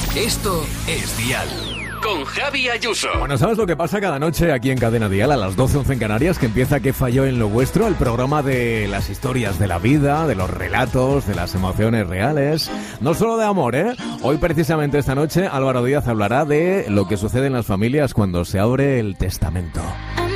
Esto es Dial. Con Javi Ayuso. Bueno, ¿sabes lo que pasa cada noche aquí en Cadena Dial a las 12:11 en Canarias? Que empieza ¿Qué falló en lo vuestro? El programa de las historias de la vida, de los relatos, de las emociones reales. No solo de amor, ¿eh? Hoy precisamente esta noche Álvaro Díaz hablará de lo que sucede en las familias cuando se abre el testamento.